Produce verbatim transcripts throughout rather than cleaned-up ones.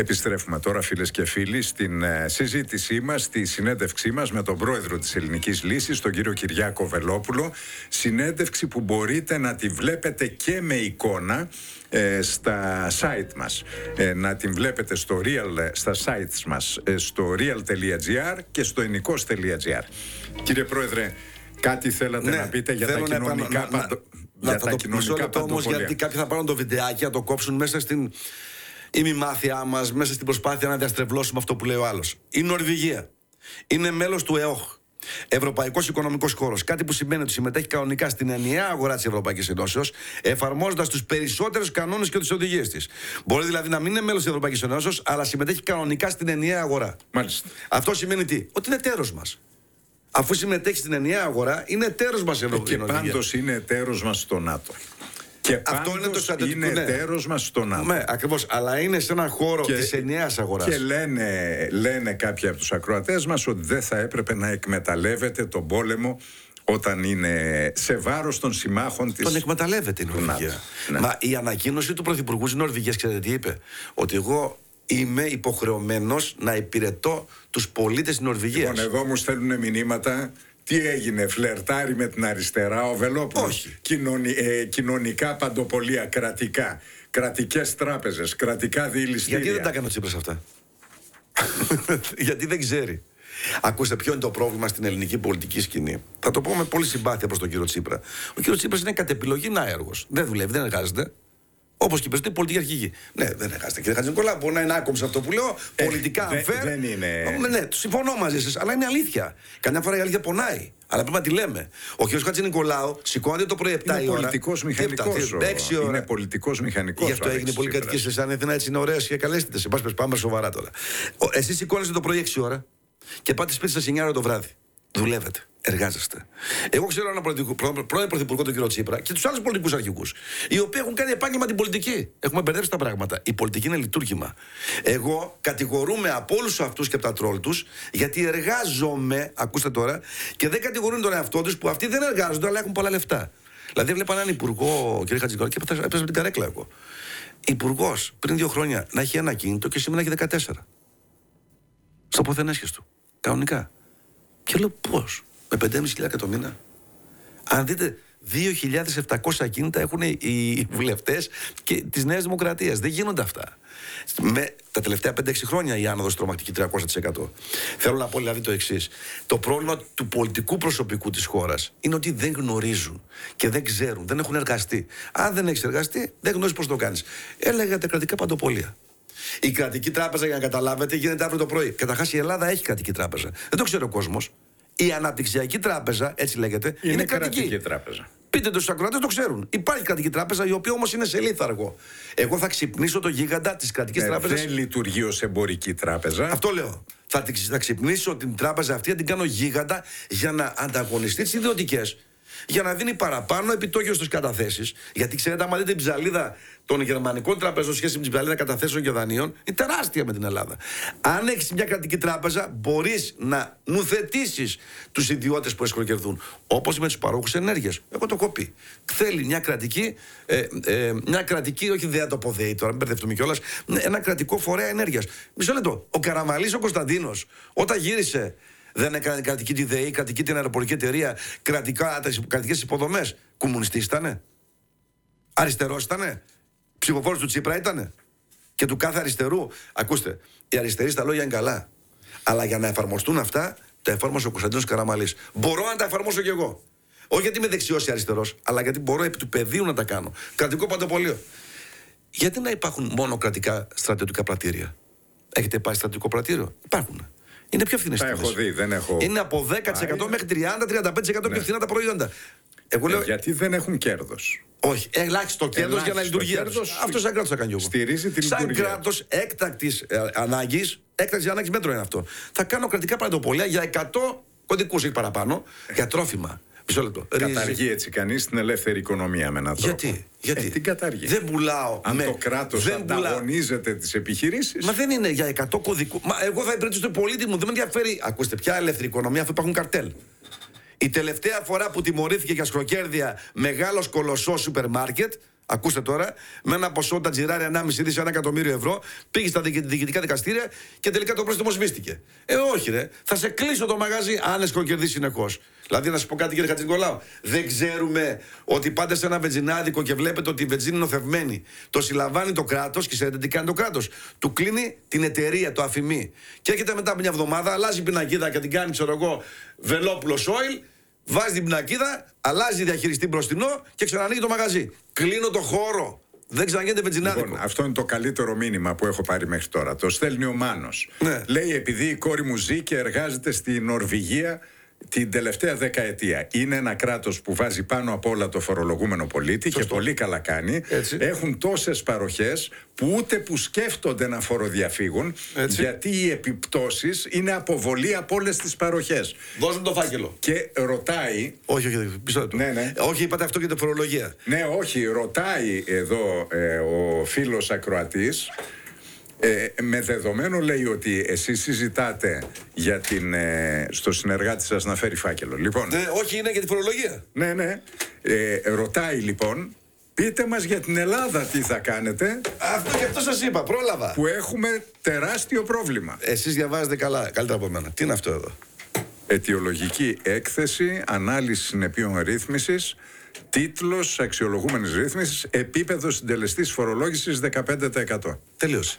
Επιστρέφουμε τώρα, φίλες και φίλοι, στην ε, συζήτησή μας, στη συνέντευξή μας με τον πρόεδρο της Ελληνικής Λύσης, τον κύριο Κυριάκο Βελόπουλο. Συνέντευξη που μπορείτε να τη βλέπετε και με εικόνα ε, στα site μας. Ε, να την βλέπετε στο real, στα sites μας, ε, στο real.gr και στο enikos.gr. Κύριε Πρόεδρε, κάτι θέλατε ναι, να πείτε για τα κοινωνικά να, να, να, να, τα κοινωνικά παντοπολία? Γιατί κάποιοι θα πάρουν το βιντεάκι, να το κόψουν μέσα στην ημιμάθειά μας, μέσα στην προσπάθεια να διαστρεβλώσουμε αυτό που λέει ο άλλος. Η Νορβηγία είναι μέλος του ΕΟΧ, Ευρωπαϊκός Οικονομικός Χώρος. Κάτι που σημαίνει ότι συμμετέχει κανονικά στην ενιαία αγορά της Ευρωπαϊκής Ενώσεως, εφαρμόζοντας τους περισσότερους κανόνες και τις οδηγίες της. Μπορεί δηλαδή να μην είναι μέλος της Ευρωπαϊκής Ενώσεως, αλλά συμμετέχει κανονικά στην ενιαία αγορά. Μάλιστα. Αυτό σημαίνει τι? Ότι είναι εταίρος μας. Αφού συμμετέχει στην ενιαία αγορά, είναι εταίρος μας εδώ. Και πάντως είναι εταίρος μας στο ΝΑΤΟ. Και αυτό είναι το στρατιωτικό. Είναι εταίρος μας στο ΝΑΤΟ. Ναι, ακριβώς. Αλλά είναι σε έναν χώρο και, της ενιαίας αγοράς. Και λένε, λένε κάποιοι από τους ακροατές μας ότι δεν θα έπρεπε να εκμεταλλεύεται τον πόλεμο όταν είναι σε βάρος των συμμάχων της. Τον εκμεταλλεύεται η Νορβηγία. Ναι. Μα η ανακοίνωση του Πρωθυπουργού της Νορβηγίας, ξέρετε τι είπε? Ότι εγώ είμαι υποχρεωμένος να υπηρετώ τους πολίτες της Νορβηγίας. Λοιπόν, εδώ μου στέλνουν μηνύματα. Τι έγινε, φλερτάρει με την αριστερά ο Βελόπουλος? Όχι. Κοινωνι, ε, κοινωνικά παντοπολία, κρατικά, κρατικές τράπεζες, κρατικά διελιστήρια. Γιατί δεν τα έκανε ο Τσίπρας αυτά? Γιατί δεν ξέρει. Ακούστε, ποιο είναι το πρόβλημα στην ελληνική πολιτική σκηνή? Θα το πω με πολύ συμπάθεια προς τον κύριο Τσίπρα. Ο κύριος Τσίπρας είναι κατ' επιλογή άεργος. Δεν δουλεύει, δεν εργάζεται. Όπως και η περισσότερη πολιτική αρχηγή. Ναι, δεν εργάζεται. Κύριε Χατζηνικολάου, μπορεί να είναι άκομψο αυτό που λέω. Ε, πολιτικά δε, unfair. Δεν είναι. Ναι, ναι, συμφωνώ μαζί σας, αλλά είναι αλήθεια. Καμιά φορά η αλήθεια πονάει. Αλλά πρέπει να τη λέμε. Ο κύριος Χατζηνικολάου σηκώνεται το πρωί επτά η ώρα. Πολιτικός μηχανικός. Είναι πολιτικός μηχανικός. Γι' αυτό έγινε πολύ κατοικία σε σαν Αθήνα, έτσι είναι ωραία και καλέστητε. Σε πάση πάμε σοβαρά τώρα. Εσείς σηκώνεστε το πρωί έξι ώρα και πάτε σπίτι σας εννιά ώρα το βράδυ. Δουλεύετε. Εργάζεστε. Εγώ ξέρω έναν πρώην πρωθυπουργό, τον κύριο Τσίπρα, και τους άλλους πολιτικούς αρχηγούς, οι οποίοι έχουν κάνει επάγγελμα την πολιτική. Έχουμε μπερδέψει τα πράγματα. Η πολιτική είναι λειτουργήμα. Εγώ κατηγορούμε από όλους αυτούς και από τα τρόλ τους, γιατί εργάζομαι, ακούστε τώρα, και δεν κατηγορούν τον εαυτό τους που αυτοί δεν εργάζονται, αλλά έχουν πολλά λεφτά. Δηλαδή, έβλεπα έναν υπουργό, κύριε Χατζηνικολάου, και έπεσα με την καρέκλα εγώ. Υπουργός πριν δύο χρόνια να έχει ένα κινητό και σήμερα έχει δεκατέσσερα. Στο ποθενέσχες του. Κανονικά. Και λέω πώς? Με πεντέμισι χιλιάδες το μήνα. Αν δείτε, δύο χιλιάδες επτακόσια ακίνητα έχουν οι βουλευτές και της Νέας Δημοκρατίας. Δεν γίνονται αυτά. Με τα τελευταία πέντε έξι χρόνια η άνοδος τρομακτική τριακόσια τοις εκατό. Θέλω να πω δηλαδή το εξής. Το πρόβλημα του πολιτικού προσωπικού της χώρας είναι ότι δεν γνωρίζουν και δεν ξέρουν, δεν έχουν εργαστεί. Αν δεν έχεις εργαστεί, δεν γνωρίζεις πώς το κάνεις. Έλεγα τα κρατικά παντοπολία. Η κρατική τράπεζα, για να καταλάβετε, γίνεται αύριο το πρωί. Καταρχάς η Ελλάδα έχει κρατική τράπεζα. Δεν το ξέρει ο κόσμος. Η Αναπτυξιακή Τράπεζα, έτσι λέγεται, είναι, είναι κρατική. κρατική τράπεζα. Πείτε το στους ακροατές, το ξέρουν. Υπάρχει κρατική τράπεζα, η οποία όμως είναι σε λίθαργο. Εγώ θα ξυπνήσω το γίγαντα της κρατικής ε, τράπεζας. Δεν λειτουργεί ως εμπορική τράπεζα. Αυτό λέω. Θα, θα ξυπνήσω την τράπεζα αυτή, να την κάνω γίγαντα για να ανταγωνιστεί τις ιδιωτικές. Για να δίνει παραπάνω επιτόκιο στις καταθέσεις. Γιατί ξέρετε, άμα δείτε την ψαλίδα των γερμανικών τραπεζών σχέση με την ψαλίδα καταθέσεων και δανείων, είναι τεράστια με την Ελλάδα. Αν έχεις μια κρατική τράπεζα, μπορείς να νουθετήσεις τους ιδιώτες που εσχροκερδούν. Όπως με τους παρόχους ενέργειας. Εγώ το έχω πει. Θέλει μια κρατική, ε, ε, μια κρατική, όχι δεν το αποδέει τώρα, μην μπερδευτούμε κιόλας, ένα κρατικό φορέα ενέργειας. Μισό λεπτό. Ο Καραμαλής ο Κωνσταντίνος, όταν γύρισε. Δεν έκανε κρατική τη ΔΕΗ, κρατική την αεροπορική εταιρεία, κρατικές υποδομές. Κομμουνιστής ήτανε? Αριστερός ήτανε? Ψηφοφόρος του Τσίπρα ήτανε? Και του κάθε αριστερού? Ακούστε, οι αριστεροί στα λόγια είναι καλά. Αλλά για να εφαρμοστούν αυτά, τα εφάρμοσε ο Κωνσταντίνος Καραμαλής. Μπορώ να τα εφαρμόσω κι εγώ. Όχι γιατί είμαι δεξιός ή αριστερός, αλλά γιατί μπορώ επί του πεδίου να τα κάνω. Κρατικό παντοπολείο. Γιατί να υπάρχουν μόνο κρατικά στρατιωτικά πρατήρια? Έχετε πάει στρατιωτικό πρατήριο? Υπάρχουν. Είναι πιο φθηνές τιμές. Τα έχω δει, δεν έχω. Είναι από δέκα τοις εκατό μέχρι τριάντα με τριάντα πέντε τοις εκατό ναι. πιο φθηνά τα προϊόντα. Εγώ λέω... ε, γιατί δεν έχουν κέρδος. Όχι, ελάχιστο κέρδος για να λειτουργεί. Αυτό σαν κράτος θα κάνει εγώ. Στηρίζει την σαν λειτουργία. Σαν κράτος έκτακτης ε, ανάγκης, έκτακτης ανάγκης μέτρο είναι αυτό. Θα κάνω κρατικά παντοπολία για εκατό κωδικούς ή παραπάνω για τρόφιμα. Μισό λεπτό. Καταργεί έτσι κανείς την ελεύθερη οικονομία με έναν τρόπο. Γιατί, γιατί. Ε, την καταργεί. Δεν πουλάω. Αν με... το κράτος ανταγωνίζεται πουλά... τις επιχειρήσεις. Μα δεν είναι για εκατό κωδικούς. Μα εγώ θα υπηρετήσω τον πολίτη μου. Δεν με ενδιαφέρει. Ακούστε, ποια ελεύθερη οικονομία, αφού υπάρχουν καρτέλ. Η τελευταία φορά που τιμωρήθηκε για σκροκέρδια μεγάλος κολοσσός σούπερ μάρκετ, Ακούστε τώρα, με ένα ποσό τα τζιράρει ενάμιση δις, ένα εκατομμύριο ευρώ, πήγε στα διοικητικά δικαστήρια και τελικά το πρόστιμο σβήστηκε. Ε, όχι, ρε. Θα σε κλείσω το μαγαζί αν εσκοκερδίσει συνεχώς. Δηλαδή, να σα πω κάτι, κύριε Χατζηνικολάου. Δεν ξέρουμε ότι πάτε σε ένα βενζινάδικο και βλέπετε ότι η βενζίνη είναι νοθευμένη. Το συλλαμβάνει το κράτος και ξέρετε τι κάνει το κράτος. Του κλείνει την εταιρεία, το αφημί. Και έρχεται μετά από μια εβδομάδα, αλλάζει πινακίδα και την κάνει, ξέρω εγώ, Βελόπουλος Oil. Βάζει την πινακίδα, αλλάζει διαχειριστή μπροστινό και ξανανοίγει το μαγαζί. Κλείνω το χώρο. Δεν ξαναγίνεται βενζινάδικο. Λοιπόν, αυτό είναι το καλύτερο μήνυμα που έχω πάρει μέχρι τώρα. Το στέλνει ο Μάνος. Ναι. Λέει, επειδή η κόρη μου ζει και εργάζεται στη Νορβηγία την τελευταία δεκαετία. Είναι ένα κράτος που βάζει πάνω απ' όλα το φορολογούμενο πολίτη. Σωστό. Και πολύ καλά κάνει. Έτσι. Έχουν τόσες παροχές που ούτε που σκέφτονται να φοροδιαφύγουν. Έτσι. Γιατί οι επιπτώσεις είναι αποβολή από όλες τις παροχές. Δώσ' μου το φάκελο. Και ρωτάει. Όχι, όχι, πίσω του. Ναι, ναι. Όχι, είπατε αυτό και την φορολογία. Ναι, όχι, ρωτάει εδώ ε, ο φίλος ακροατής. Ε, με δεδομένο, λέει, ότι εσείς συζητάτε για την, ε, στο συνεργάτη σας να φέρει φάκελο. Λοιπόν, ναι, όχι, είναι για τη φορολογία. Ναι, ναι. Ε, ρωτάει λοιπόν, πείτε μας για την Ελλάδα τι θα κάνετε. Αυτό και αυτό σας είπα, πρόλαβα. Που έχουμε τεράστιο πρόβλημα. Εσείς διαβάζετε καλά, καλύτερα από μένα. Τι είναι αυτό εδώ? Αιτιολογική έκθεση, ανάλυση συνεπείων ρύθμισης, τίτλος αξιολογούμενης ρύθμισης, επίπεδο συντελεστής φορολόγησης δεκαπέντε τοις εκατό. Τελείωσε.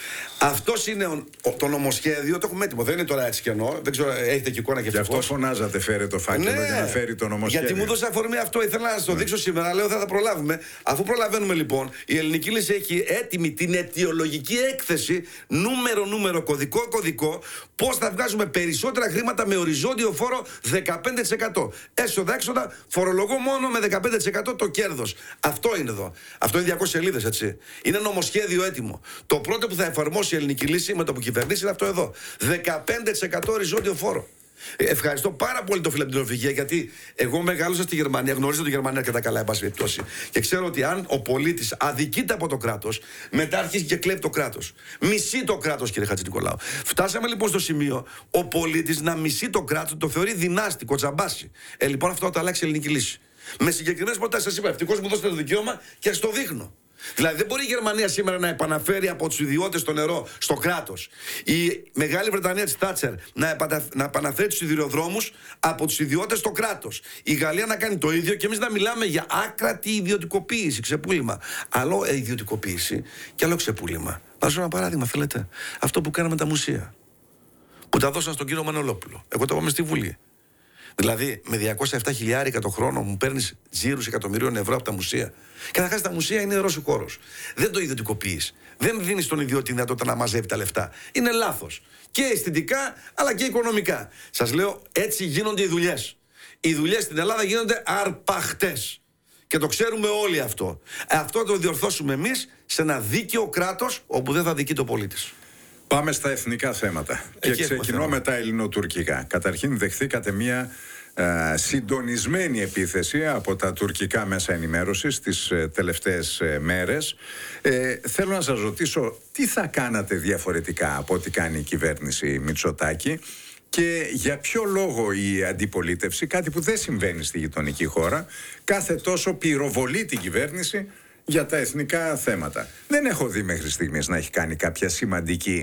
Αυτό είναι ο, ο, το νομοσχέδιο, το έχουμε έτοιμο. Δεν είναι τώρα έτσι κενό. Δεν ξέρω, έχετε και εικόνα και γι' αυτό φωνάζατε, φέρε το φάκελο, ναι, για να φέρει το νομοσχέδιο. Γιατί μου δώσε αφορμή αυτό, ήθελα να σα το δείξω σήμερα. Λέω, θα τα προλάβουμε. Αφού προλαβαίνουμε λοιπόν, η Ελληνική Λύση έχει έτοιμη την αιτιολογική έκθεση, νούμερο, νούμερο, κωδικό, κωδικό, πώς θα βγάζουμε περισσότερα χρήματα με οριζόντιο φόρο δεκαπέντε τοις εκατό. Έσοδα-έξοδα, φορολογώ μόνο με δεκαπέντε τοις εκατό το κέρδος. Αυτό είναι εδώ. Αυτό είναι διακόσιες σελίδες, έτσι. Είναι νομοσχέδιο έτοιμο. Το πρώτο που θα εφαρμόσει η Ελληνική Λύση με το που κυβερνήσει είναι αυτό εδώ. δεκαπέντε τοις εκατό οριζόντιο φόρο. Ευχαριστώ πάρα πολύ το φίλο από την Νορβηγία, γιατί εγώ μεγάλωσα στη Γερμανία, γνωρίζω τη Γερμανία αρκετά καλά, εν πάση περιπτώσει. Και ξέρω ότι αν ο πολίτης αδικείται από το κράτος, μετά αρχίζει και κλέβει το κράτος. Μισεί το κράτος, κύριε Χατζηνικολάου. Φτάσαμε λοιπόν στο σημείο ο πολίτης να μισεί το κράτος, το θεωρεί δυνάστικο, τζαμπάσι. Ε, λοιπόν αυτό θα το αλλάξει η Ελληνική Λύση. Με συγκεκριμένες προτάσεις, σας είπα, ευτυχώς μου δώσετε το δικαίωμα και στο δείχνω. Δηλαδή δεν μπορεί η Γερμανία σήμερα να επαναφέρει από τους ιδιώτες το νερό στο κράτος. Η Μεγάλη Βρετανία της Θάτσερ να, επανα... να επαναφέρει τους σιδηροδρόμους από τους ιδιώτες στο κράτος. Η Γαλλία να κάνει το ίδιο και εμείς να μιλάμε για άκρατη ιδιωτικοποίηση, ξεπούλημα. Άλλο ε, ιδιωτικοποίηση και άλλο ξεπούλημα. Βάζω ένα παράδειγμα, θέλετε. Αυτό που κάναμε τα μουσεία. Που τα δώσαν στον κύριο Μανολόπουλο. Εγώ το πάμε στη Βουλή. Δηλαδή, με διακόσια επτά χιλιάρικα το χρόνο μου παίρνεις τζίρους εκατομμυρίων ευρώ από τα μουσεία. Καταρχάς, τα μουσεία είναι νερός σου χώρος. Δεν το ιδιωτικοποιείς. Δεν δίνεις στον ιδιώτη τη δυνατότητα να μαζεύει τα λεφτά. Είναι λάθος. Και αισθητικά, αλλά και οικονομικά. Σας λέω, έτσι γίνονται οι δουλειές. Οι δουλειές στην Ελλάδα γίνονται αρπαχτές. Και το ξέρουμε όλοι αυτό. Αυτό το διορθώσουμε εμείς σε ένα δίκαιο κράτος όπου δεν θα δικεί το πολίτης. Πάμε στα εθνικά θέματα. Εκεί και ξεκινώ με τα ελληνοτουρκικά. Καταρχήν δεχθήκατε μια ε, συντονισμένη επίθεση από τα τουρκικά μέσα ενημέρωσης τις ε, τελευταίες ε, μέρες. Ε, θέλω να σας ρωτήσω τι θα κάνατε διαφορετικά από ό,τι κάνει η κυβέρνηση Μητσοτάκη και για ποιο λόγο η αντιπολίτευση, κάτι που δεν συμβαίνει στη γειτονική χώρα, κάθε τόσο πυροβολεί την κυβέρνηση για τα εθνικά θέματα. Δεν έχω δει μέχρι στιγμής να έχει κάνει κάποια σημαντική,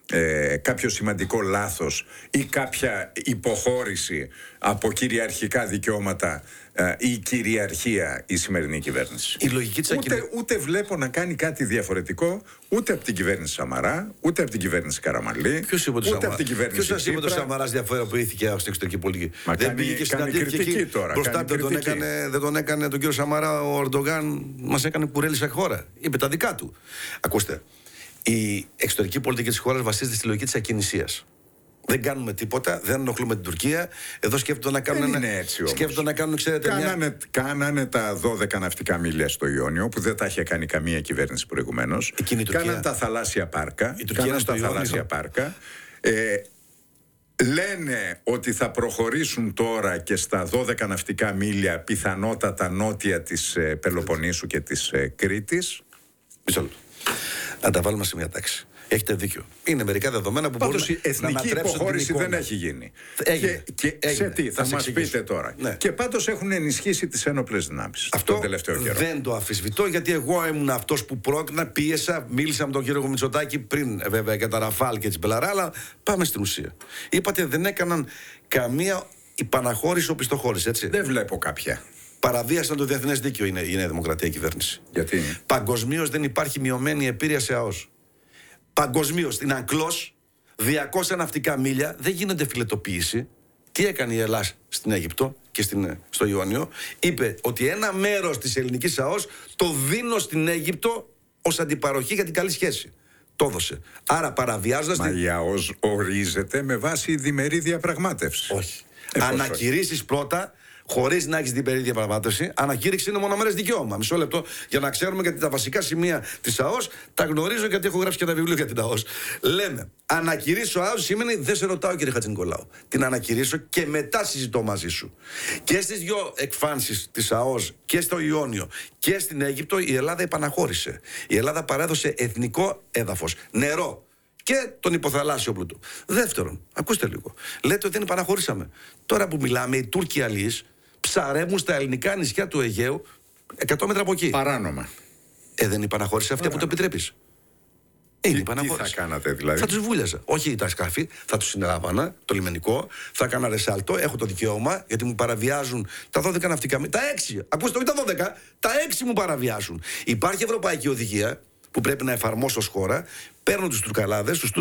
ε, κάποιο σημαντικό λάθος ή κάποια υποχώρηση από κυριαρχικά δικαιώματα ε, ή κυριαρχία η σημερινή κυβέρνηση. Η λογική της ούτε, ακινο... ούτε βλέπω να κάνει κάτι διαφορετικό ούτε από την κυβέρνηση Σαμαρά, ούτε από την κυβέρνηση Καραμανλή, Ποιος είπε ούτε Σαμα... από την κυβέρνηση Ποιος σας είπε το Σαμαράς διαφοροποιήθηκε στην εξωτερική πολιτική? Μα δεν κάνει, πήγε και κάνει κριτική τώρα. Μπροστά δεν τον, έκανε, δεν τον έκανε τον κύριο Σαμαρά ο Ερντογάν, μας έκανε κουρέλι σε χώρα. Είπε τα δικά του. Ακούστε, η εξωτερική πολιτική της χώρας βασίζεται στη λογική της ακινησίας. Δεν κάνουμε τίποτα, δεν ενοχλούμε την Τουρκία. Εδώ σκέφτονται να κάνουν. Δεν είναι έτσι όμως. Σκέφτονται να κάνουν, ξέρετε. Κάνανε, μια... κάνανε τα δώδεκα ναυτικά μίλια στο Ιόνιο, που δεν τα είχε κάνει καμία κυβέρνηση προηγουμένως. Κάνανε τα θαλάσσια πάρκα. Κάνανε τα θαλάσσια πάρκα. Ε, λένε ότι θα προχωρήσουν τώρα και στα δώδεκα ναυτικά μίλια, πιθανότατα νότια της ε, Πελοποννήσου και της ε, Κρήτης. Μισό λεπτό. Να τα βάλουμε σε μια τάξη. Έχετε δίκιο. Είναι μερικά δεδομένα που Πάντως μπορούν η εθνική να ανατρέψουν υποχώρηση την εικόνα. δεν έχει γίνει. Έγινε. Και, και Έγινε. σε τι, θα, θα μας πείτε τώρα. Ναι. Και πάντως έχουν ενισχύσει τις ένοπλες δυνάμεις Αυτό τον τελευταίο καιρό. δεν το αμφισβητώ, γιατί εγώ ήμουν αυτός που πρότεινα, πίεσα, μίλησα με τον κύριο Μητσοτάκη πριν βέβαια για τα Ραφάλ και τις Μπελαρά, αλλά πάμε στην ουσία. Είπατε δεν έκαναν καμία υπαναχώρηση οπισθοχώρηση, έτσι. Δεν βλέπω κάποια. Παραβίασαν το διεθνές δίκαιο είναι η Νέα Δημοκρατία κυβέρνηση. Γιατί? Παγκοσμίως δεν υπάρχει μειωμένη επίρρεια σε ΑΟΣ. Παγκοσμίως στην Αγκλός, διακόσια ναυτικά μίλια, δεν γίνεται φιλετοποίηση. Τι έκανε η Ελλάδα στην Αίγυπτο και στην, στο Ιόνιο? Είπε ότι ένα μέρος της ελληνικής ΑΟΣ το δίνω στην Αίγυπτο ως αντιπαροχή για την καλή σχέση. Το έδωσε. Άρα παραβιάζοντας. Μα την... η ΑΟΣ ορίζεται με βάση διμερή διαπραγμάτευση. Όχι. Ε, Ανακηρύσεις πρώτα, χωρίς να έχεις διμερή διαπραγμάτευση. Ανακήρυξη είναι μονομερές δικαίωμα. Μισό λεπτό για να ξέρουμε, γιατί τα βασικά σημεία της ΑΟΣ τα γνωρίζω, γιατί έχω γράψει και ένα βιβλίο για την ΑΟΣ. Λέμε, ανακηρύσω ΑΟΣ σημαίνει δεν σε ρωτάω, κύριε Χατζηνικολάου. Την ανακηρύσω και μετά συζητώ μαζί σου. Και στις δυο εκφάνσεις της ΑΟΣ και στο Ιόνιο και στην Αίγυπτο η Ελλάδα επαναχώρησε. Η Ελλάδα παρέδωσε εθνικό έδαφος, νερό και τον υποθαλάσσιο πλούτο. Δεύτερον, ακούστε λίγο. Λέτε ότι δεν επαναχωρήσαμε. Τώρα που μιλάμε, οι Τούρκοι αλείς ψαρεύουν στα ελληνικά νησιά του Αιγαίου εκατό μέτρα από εκεί. Παράνομα. Ε, δεν υπαναχώρησε αυτή που το επιτρέπεις. Είναι Τι θα κάνατε δηλαδή? Θα τους βούλιαζα. Όχι τα σκάφη, θα τους συνέλαβανα, το λιμενικό, θα έκανα ρεσάλτο, έχω το δικαίωμα, γιατί μου παραβιάζουν τα δώδεκα ναυτικά μίλια. Τα έξι, ακούστε, όχι τα δώδεκα, τα έξι μου παραβιάζουν. Υπάρχει ευρωπαϊκή οδηγία που πρέπει να εφαρμόσω ως χώρα, παίρνω τους Τουρκαλάδες, τους